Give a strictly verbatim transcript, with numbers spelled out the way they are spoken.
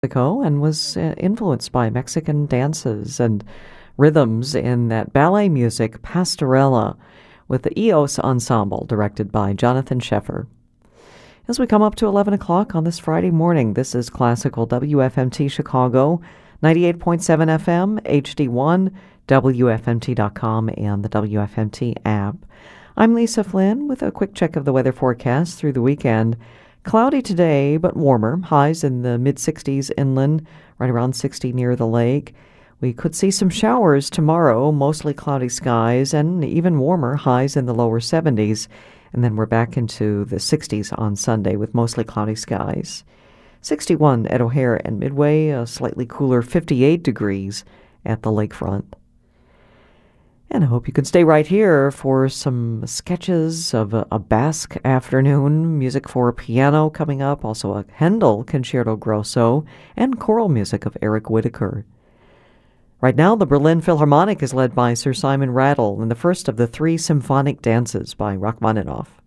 Mexico and was uh, influenced by Mexican dances and rhythms in that ballet music Pastorella with the Eos Ensemble directed by Jonathan Sheffer. As we come up to eleven o'clock on this Friday morning, this is Classical W F M T Chicago, ninety-eight point seven F M, H D one, W F M T dot com, and the W F M T app. I'm Lisa Flynn with a quick check of the weather forecast through the weekend. Cloudy today, but warmer. Highs in the mid-sixties inland, right around sixty near the lake. We could see some showers tomorrow, mostly cloudy skies, and even warmer, highs in the lower seventies. And then we're back into the sixties on Sunday with mostly cloudy skies. sixty-one at O'Hare and Midway, a slightly cooler fifty-eight degrees at the lakefront. And I hope you can stay right here for some sketches of a, a Basque afternoon, music for piano coming up, also a Handel Concerto Grosso, and choral music of Eric Whitacre. Right now, the Berlin Philharmonic is led by Sir Simon Rattle in the first of the three symphonic dances by Rachmaninoff.